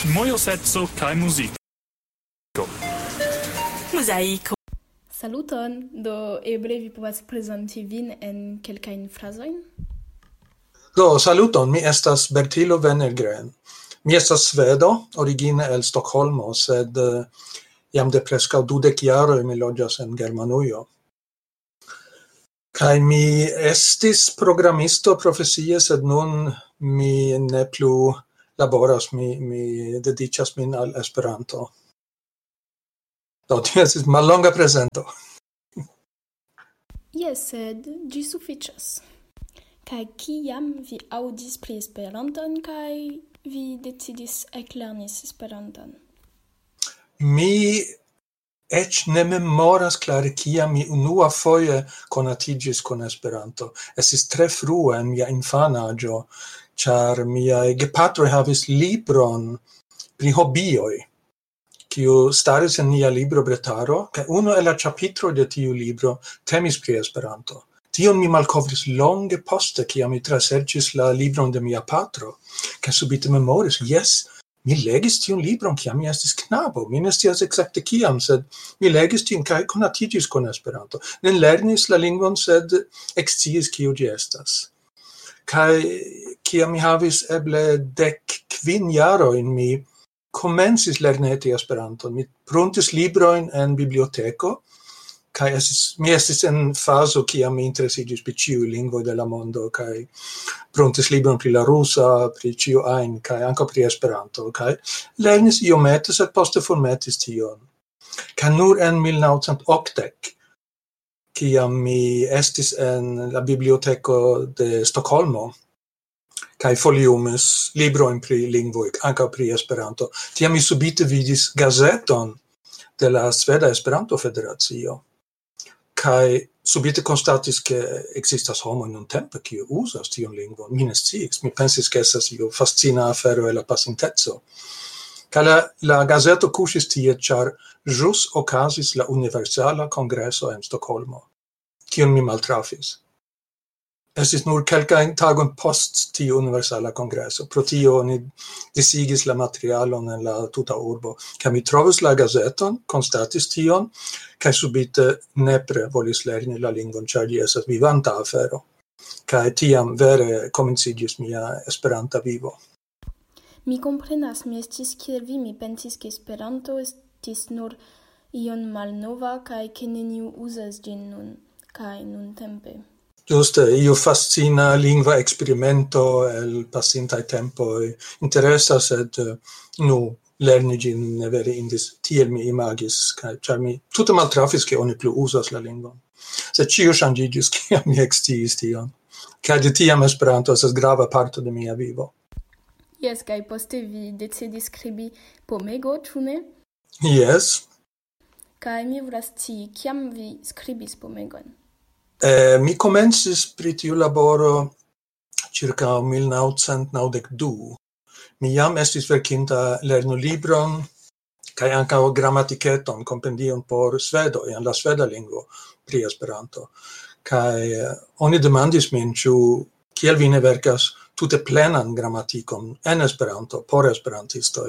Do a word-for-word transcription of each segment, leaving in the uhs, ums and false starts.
Mojoseco kaj muziko. Mozaiko. Saluton, do eble vi povas prezenti vin en kelkajn frazojn? Do, saluton, mi estas Bertilo Wennergren. Mi estas svedo, origine el Stockholmo, sed uh, jam de preskaŭ dudek jaroj mi loĝas en Germanujo. Kaj mi estis programisto profesie, sed nun mi ne plu laboras, mi, mi dediĉas min al Esperanto. Do, tio estis mallonga prezento. Jes, sed ĝi sufiĉas. Kaj kiam vi aŭdis pri Esperanton kaj vi decidis eklerni Esperanton? Mi eĉ ne memoras klare kiam mi unuafoje konatiĝis kun Esperanto. Estis tre frue en mia infanaĝo, ĉar miaj gepatroj havis libron pri hobioj, kiu staris en nia librobretaro, kaj unu el la ĉapitroj de tiu libro temis pri Esperanto. Tion mi malkovris longe poste, kiam mi traserĉis la libron de mia patro, kaj subite memoris, jes, mi legis tiun libron kiam mi estis knabo. Mi ne scias ekzakte kiam, sed mi legis tion kaj konatiĝis kun Esperanto. Ne lernis la lingvon, sed eksciis kiu ĝi estas. Kaj kiam mi havis eble dek kvin jarojn, mi komencis lerneti Esperanton. Mi pruntis librojn en biblioteko, kaj estis, mi estis en fazo kiam mi interesiĝis pri ĉiuj lingvoj de la mondo, kaj pruntis libron pri la rusa, pri ĉio ajn, kaj ankaŭ pri Esperanto, kaj lernis iomete, sed poste formetis tion. Kaj nur en mil naŭcent okdek, kiam mi estis en la biblioteko de Stockholmo, kaj foliumis librojn pri lingvoj, ankaŭ pri Esperanto, tiam mi subite vidis gazeton de la Sveda Esperanto-Federacio. Kaj subite konstatis, ke ekzistas homoj nuntempe, kiuj uzas tiun lingvon. Mi ne sciis, mi pensis, ke estas io fascina afero el la pasinteco. Kaj la, la gazeto kuŝis tie, ĉar ĵus okazis la Universala Kongreso en Stokholmo, kiun mi maltrafis. Estis nur kelkajn tagojn post tiu Universala Kongreso. Pro tio oni disigis la materialon en la tuta urbo. Kaj mi trovis la gazeton, konstatis tion, kaj subite nepre volis lerni la lingvon, ĉar ĝi estas vivanta afero. Kaj tiam vere komenciĝis mia Esperanta vivo. Mi komprenas, mi estis kiel vi, mi pensis, ke Esperanto estis nur ion malnova kaj ke neniu uzas ĝin nun kaj nuntempe. Giuste, io fascina lingva experimento el pasintai tempoi interessa, sed nu lerni gin ne vere indis tiel mi imagis, char mi tutte maltrafis che oni plu usas la lingvon. Se cio ŝanĝiĝis kiam mi eksciis tion. Kaj de tiam Esperanto estas grava parto de mia vivo. Jes, kaj poste vi decidis skribi Pomego, ĉu ne? Yes. Kaj mi volas scii, kiam vi skribis Pomegon? Eh, mi komencis pri tiu laboro circa mil naŭcent naŭdek du. Mi jam estis verkinta lernolibron kaj ankaŭ gramatiketon, kompendion por svedoj en la sveda lingvo pri Esperanto. Kaj eh, oni demandis min, ĉu kiel vi ne verkas tute plenan gramatikon en Esperanto por esperantistoj.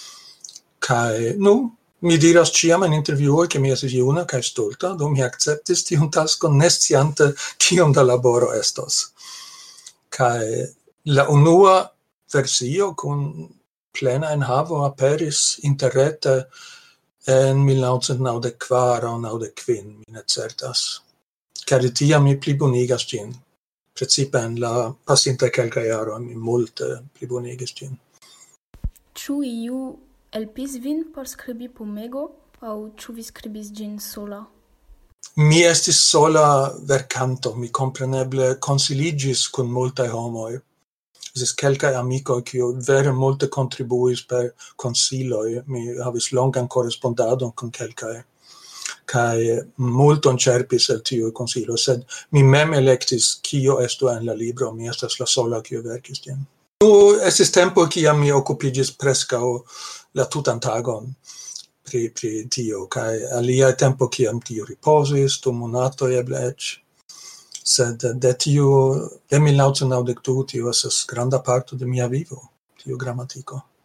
Kaj nu mi diras ĉiam en intervjuoj, ke mi estis juna kaj stulta, do mi akceptis tiun taskon ne sciante kiom da laboro estos. Kaj la unua versio kun plena enhavo aperis interrete en mil naŭcent naŭdek kvar aŭ naŭdek kvin, mi ne certas. Kaj de tiam mi plibonigas ĝin. Precipe en la pasintaj kelkaj jaroj mi multe plibonigis ĝin. Ĉu iu helpis vin por skribi Pomego, aŭ ĉu vi skribis ĝin sola? Mi estis sola verkanto, mi kompreneble konsiliĝis kun multaj homoj. Estis kelkaj amikoj, kiuj vere multe kontribuis per konsiloj. Mi havis longan korespondadon kun kelkaj, kaj multon ĉerpis el tiuj konsiloj, sed mi mem elektis kio estu en la libro, mi estas la sola kiu verkis ĝin. Nu, estis tempo kiam mi okupiĝis preskaŭ la tutan tagon pri, pri tio, kaj alia tempo kiam tio riposis, du monatoj eble eĉ. Sed de tiu, de mil naŭcent naŭdek du, tio estas granda parto de mia vivo, tiu gramatiko.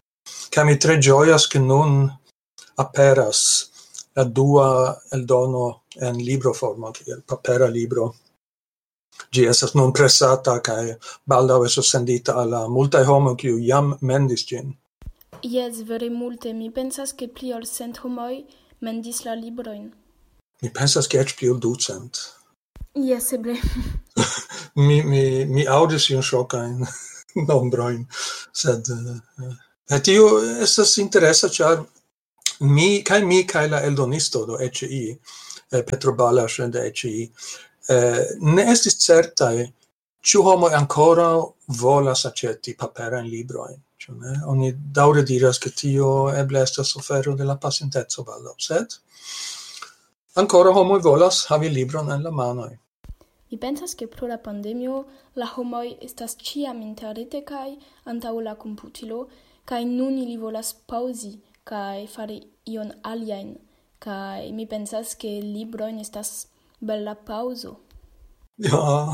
Kaj mi tre ĝojas ke nun aperas la dua eldono en libroformo, kiel papera libro. Ĝi estas nun presata kaj baldaŭ estos sendita al la multaj homoj kiuj jam mendis ĝin. Jes, vere multe. Mi pensas ke pli ol cent homoj mendis la librojn. Mi pensas ke eĉ pli ol ducent. Jes, eble. mi mi mi aŭdis iun ŝokajn nombrojn, sed uh, tio estas interesa, ĉar mi kaj mi kaj la eldonisto do E C I, eh, Petro Balas de E C I, eh, ne estis certaj ĉu homoj ankoraŭ volas aĉeti paperajn librojn. Ĉu ne? Oni daŭre diras ke tio eble estas sufero de la pasinteco baldaŭ, sed ankoraŭ homoj volas havi libron en la manoj. Mi pensas ke pro la pandemio la homoj estas ĉiam interrete kaj antaŭ la komputilo, kaj nun ili volas paŭzi kaj fari ion aliajn, kaj mi pensas ke librojn estas bela paŭzo. Ja.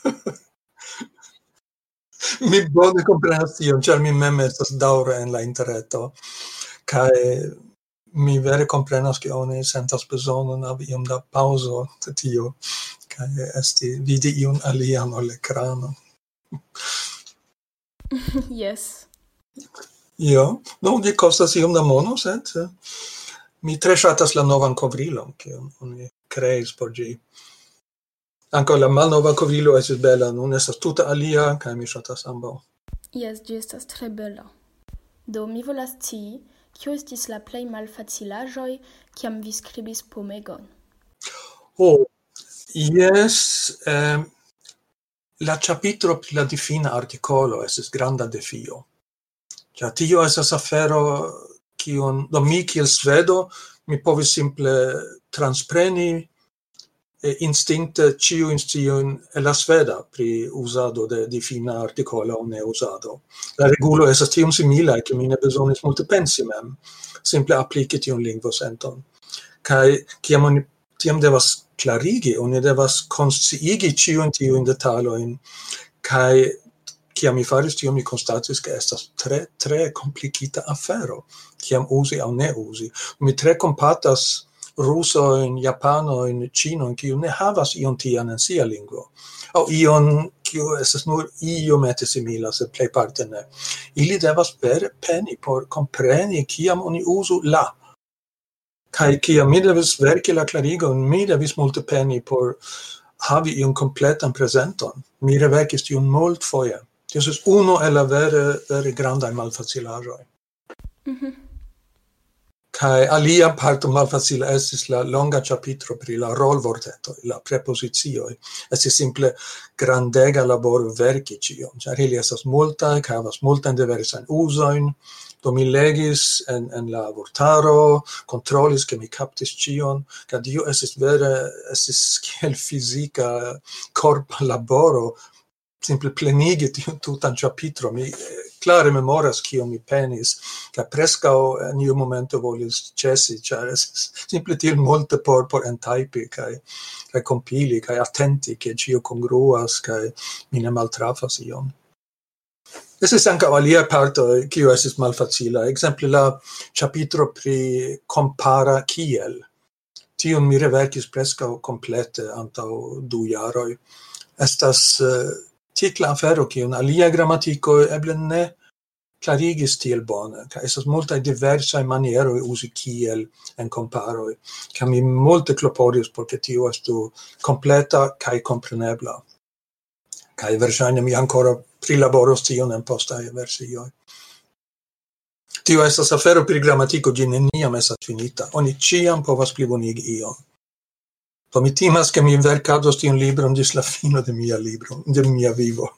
Mi bone komprenas tion, ĉar mi mem estas daŭre en la interreto, kaj mi vere komprenas ke oni sentas bezonon havi iom da paŭzo de tio, kaj esti vidi iun alian ol ekrano. Yes. Ja, no, ĝi kostas iom da mono, sed eh, mi tre ŝatas la novan kovrilon, kiun oni kreis por ĝi. Ankaŭ la malnova kovrilo estis bela, nun estas tute alia, kaj mi ŝatas ambaŭ. Jes, ĝi estas tre bela. Do mi volas scii, kio estis la plej malfacilaĵoj, kiam vi skribis Pomegon? Oh, yes, eh, la ĉapitro pri la difina artikolo estis granda defio. Ĉar tio estas afero kiun do mi kiel svedo mi povis simple transpreni e instinkte ĉiujn sciojn el la sveda pri uzado de difina artikolo aŭ ne uzado. La regulo estas tiom similaj ke mi ne bezonis multe pensi mem, simple apliki tiun lingvosenton. Kaj kiam oni tiam devas klarigi, oni devas konsciigi ĉiujn tiujn detalojn, kaj kiam mi faris tio, mi konstatis ke estas tre, tre komplikita afero, kiam uzi aŭ ne uzi. Mi tre kompatas rusojn, japanojn, ĉinojn, kiu ne havas ion tian en sia lingvo, aŭ ion kiu estas nur iomete simila, sed plejparte ne. Ili devas vere peni por kompreni kiam oni uzu la. Kaj kiam mi devis verki la klarigon, mi devis multe peni por havi ion kompletan prezenton. Mi reverkis tion multfoje. Tio estas unu el la vere, vere grandaj malfacilaĵoj. Mhm. Kaj alia parto malfacila estis la longa ĉapitro pri la rolvortetoj, la prepozicioj. Estis simple grandega laboro verki ĉion, ĉar ili estas multaj kaj havas multajn diversajn uzojn. Do mi legis en, en la vortaro, kontrolis ke mi kaptis ĉion, kaj tio estis vere estis kiel fizika korpa laboro, simple plenigi tiun tutan ĉapitro. Mi klare memoras kio mi penis, kaj preskaŭ en iu momento volis ĉesi, ĉar estis simple tiel multe por por entajpi kaj kaj kompili kaj atenti ke ĉio kongruas kaj mi ne maltrafas ion. Estis ankaŭ alia parto kiu estis malfacila, ekzemple la ĉapitro pri kompara kiel. Tion mi reverkis preskaŭ komplete antaŭ du jaroj. Estas uh, tikla afero kiun alia gramatiko eble ne klarigis tiel bone, kaj estas multaj diversaj manieroj uzi kiel en komparoj, kaj mi multe klopodis por ke tio estu kompleta kaj komprenebla. Kaj verŝajne mi ankoraŭ prilaboros tion en postaj versioj. Tio estas afero pri gramatiko, ĝi neniam estas finita. Oni ĉiam povas plibonigi ion. Do mi timas ke mi verkados tiun libron ĝis la fino de mia libro, de mia vivo.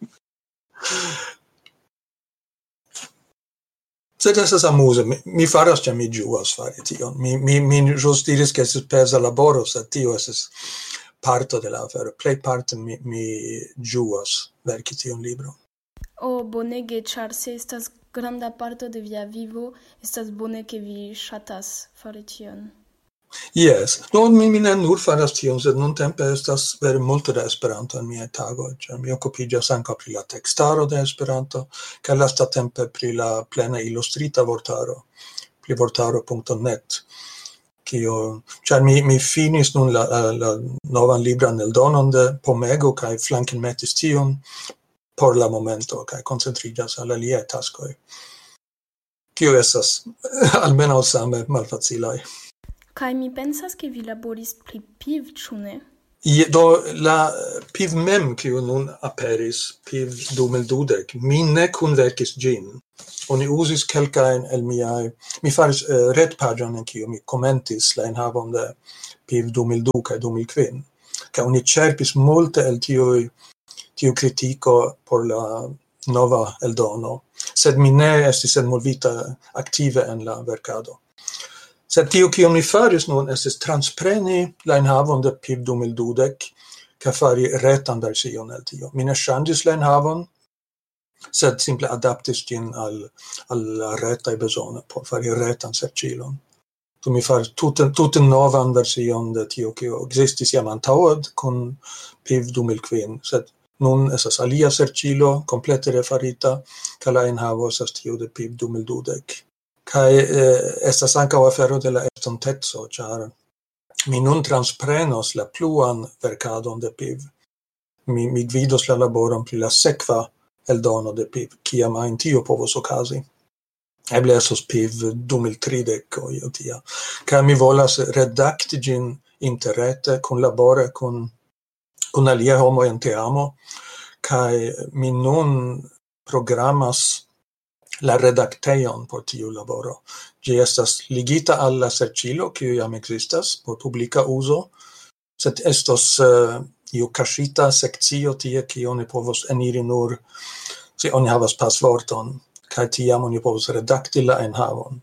Sed estas amuze, mi, mi faras ĉar mi ĝuas fari tion. Mi, mi, mi ĵus diris ke estas peza laboro, sed tio estas parto de la afero. Plejparte mi, mi ĝuas verki tiun libron. Oh, bonege, ĉar se estas granda parto de via vivo, estas bone ke vi ŝatas fari tion. Yes. No, mi, mi ne nur faras tion, sed nuntempe estas vere multe da Esperanto en miaj tagoj, ĉar mi okupiĝas ankaŭ pri la tekstaro de Esperanto, kaj lastatempe pri la plena ilustrita vortaro, pri vortaro punto net. Kio, ĉar mi, mi finis nun la, la, la novan libran eldonon de Pomego kaj flankenmetis tion por la momento kaj koncentriĝas al aliaj taskoj. Kio estas almenaŭ same malfacilaj. Kaj mi pensas ke vi laboris pri Piv, ĉu ne? Je, do la Piv mem, kiu nun aperis, Piv du mil dudek, mi ne kunverkis ĝin. Oni uzis kelkajn el miaj, mi faris uh, retpaĝon en kiu mi komentis la enhavon de Piv du mil du kaj du mil kvin. Kaj oni ĉerpis multe el tiuj tiu kritiko por la nova eldono, sed mi ne estis envolvita aktive en la verkado. Sed tio kio mi faris nun estis transpreni la enhavon de Piv du mil dudek kaj fari retan version el tio. Mi ne ŝanĝis la enhavon, sed simple adaptis ĝin al, al la retaj bezonoj por fari retan serĉilon. Do mi faris tute, tute novan version de tio kio ekzistis jam antaŭe kun Piv du mil kvin, sed nun estas alia serĉilo komplete refarita kaj la enhavo estas tio de Piv du mil dudek. Kai eh, estas ankaŭ afero de la estonteco, ĉar mi nun transprenos la pluan verkadon de Piv. Mi, mi gvidos la laboron pri la sekva eldono de Piv, kiam ajn tio povos okazi. Eble estos Piv du mil tridek o io tia. Kai mi volas redakti ĝin interrete, kunlabore kun kun aliaj homoj en teamo, kai mi nun programas la redaktejon por tiu laboro. Ĝi estas ligita al la serĉilo, kiu jam ekzistas por publika uzo, sed estos uh, iu kaŝita sekcio tie, kie oni povos eniri nur se oni havas pasvorton, kaj tiam oni povos redakti la enhavon.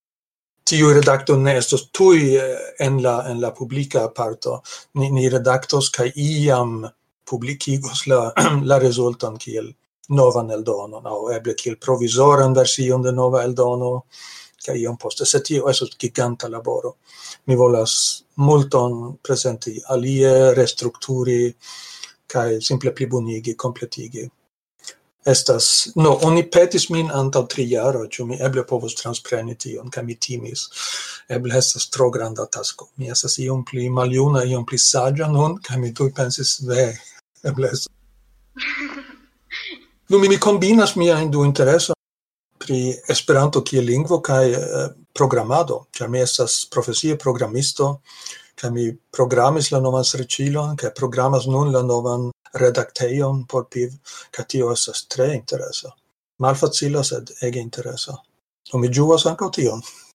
Tiu redakto ne estos tuj en la en la publika parto. Ni, ni redaktos kaj iam publikigos la la rezulton kiel novan eldonon, aŭ eble kiel provizoran version de nova eldono, kaj iom poste. Sed tio estos giganta laboro. Mi volas multon prezenti alie, restrukturi kaj simple plibonigi, kompletigi. Estas, no, oni petis min antaŭ tri jaroj, ĉu mi eble povos transpreni tion, kaj mi timis. Eble estas tro granda tasko. Mi estas iom pli maljuna, iom pli saĝa nun, kaj mi tuj pensis, ve, eble estas. Nu, mi, mi kombinas miajn du interesojn pri Esperanto kiel lingvo kaj eh, programado, ĉar mi estas profesie programisto, kaj mi programis la novan serĉilon, kaj programas nun la novan redaktejon por Piv, kaj tio estas tre interesa. Malfacila, sed ege interesa. Do mi ĝuas ankaŭ tion.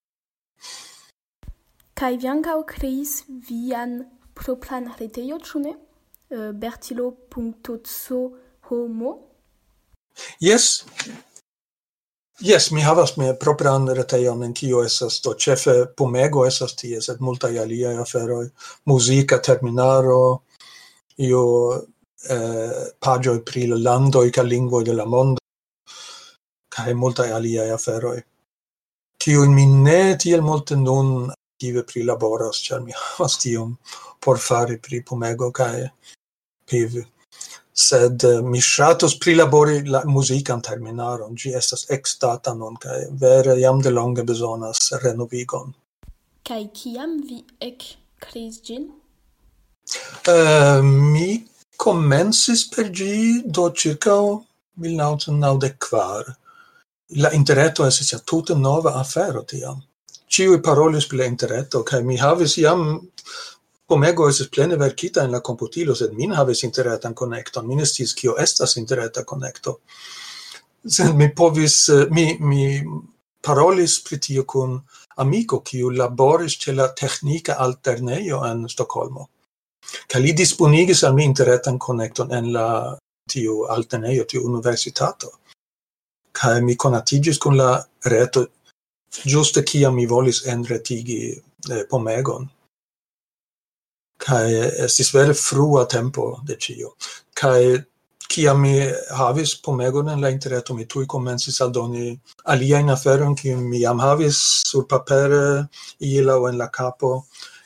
Kaj vi ankaŭ kreis vian propran retejon, ĉu ne? Uh, bertilo punto co. Yes. Yes, mi havas mia propran retejon en kio estas do ĉefe Pomego estas tie, sed multaj aliaj aferoj, muzika terminaro, io eh, paĝoj pri la landoj kaj lingvoj de la mondo, kaj multaj aliaj aferoj, kiujn mi ne tiel multe nun aktive prilaboras, ĉar mi havas tiom por fari pri Pomego kaj Piv. Sed uh, mi ŝatus prilabori la muzikan terminaron. Ĝi estas eksdata nun kaj vere jam de longe bezonas renovigon. Kaj kiam vi ekkreis ĝin? Uh, mi komencis per ĝi do ĉirkaŭ mil naŭcent naŭdek kvar. La interreto estis ja tute nova afero tiam. Ĉiuj parolis pri la interreto kaj mi havis jam Pomego estis plene verkita en la komputilo, sed min havis interretan konekton. Mi ne sciis kio estas interreta konekto. Sed mi povis, mi, mi parolis pri tio kun amiko, kiu laboris ĉe la teknika altlernejo en Stokholmo. Kaj li disponigis al mi interretan konekton en la tiu altlernejo, tiu universitato. Kaj mi konatiĝis kun la reto ĝuste kiam mi volis enretigi eh, Pomegon. Kai estis vere frua tempo de ĉio. Kai kiam mi havis Pomegon en la interreto, mi tuj komencis aldoni aliajn aferojn, kiujn mi jam havis surpapere ila aŭ en la kapo,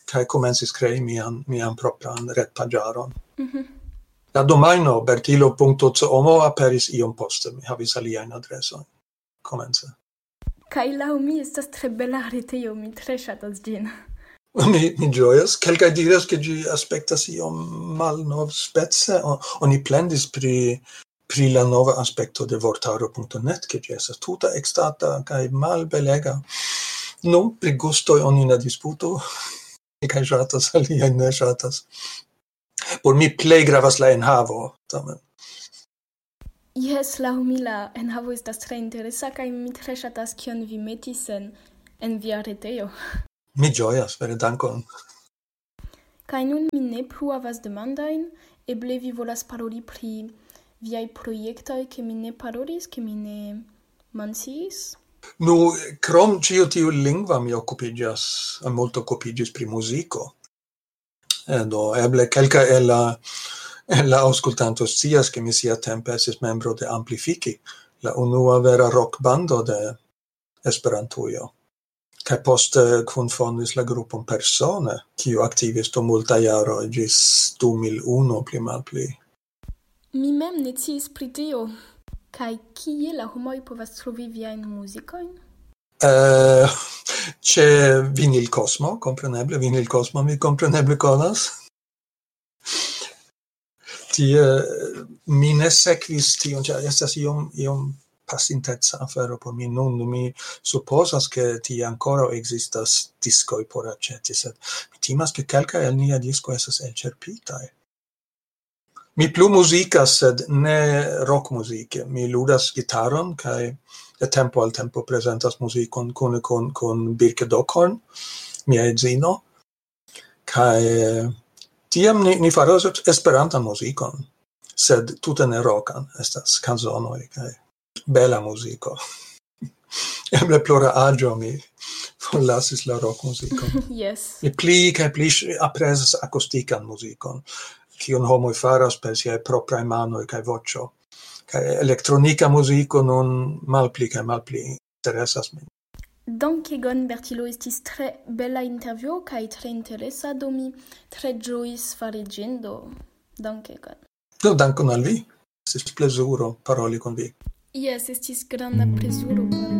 kaj komencis krei mian, mian propran retpaĝaron. Mhm. La domajno bertilo punto com aperis iom poste, mi havis aliajn adresojn komence. Kaj laŭ mi estas tre bela retejo, mi tre ŝatas ĝin. Mi, mi ĝojas. Kelkaj diras, ke ĝi aspektas iom malnovspece. Oni plendis pri, pri la nova aspekto de vortaro punto net, ke ĝi estas tuta ekstata kaj malbelega. Nu, pri gustoj oni ne disputu. Kaj ŝatas, aliaj ne ŝatas. Por mi plej gravas la enhavo, tamen. Jes, laŭ mi la enhavo estas tre interesa kaj mi tre ŝatas kion vi metis en, en via retejo. Mi ĝojas, vere dankon. Kaj nun mi ne plu havas demandojn, eble vi volas paroli pri viaj projektoj, ke mi ne parolis, ke mi ne menciis? Nu, krom ĉio tiu lingva mi okupiĝas, multo okupiĝis pri muziko. E do eble kelka el la la aŭskultanto scias, ke mi siatempe estis membro de Amplifiki, la unua vera rockbando de Esperantujo. Kaj poste kunfondis la grupon persone, kiu aktivis dum multaj jaroj ĝis du mil unu pli malpli. Mi mem ne sciis pri tio. Kaj kie la homoj povas trovi viajn muzikojn? Uh, Ĉe Vinil Cosmo, kompreneble, Vinil Cosmo mi kompreneble konas. Tie mi ne sekvis tion, ĉar estas iom, iom pasinteca afero por mi nun. Mi supozas, ke tie ankoraŭ ekzistas diskoj por aĉeti, sed mi timas, ke kelkaj el nia diskoj estas elĉerpitaj. Mi plu muzikas, sed ne rockmuzike. Mi ludas gitaron kaj de tempo al tempo prezentas muzikon kune kun kun Birke Dockhorn, mia edzino. Kaj tiam ni, ni faros esperantan muzikon, sed tute ne rockan, estas kanzonoj kaj bela muziko. Eble plora aĝo mi forlasis la rockmuzikon. Yes. Mi pli kaj pli aprezas akustikan muzikon, kiun homoj faras per siaj propraj manoj kaj voĉo. Kaj elektronika muziko nun malpli kaj malpli interesas min. Dankegon, Bertilo, estis tre bela intervjuo kaj tre interesa, do mi tre ĝojis fari ĝin, do dankegon. Do dankon al vi. Estis plezuro paroli kun vi. Yes, estis granda plezuro por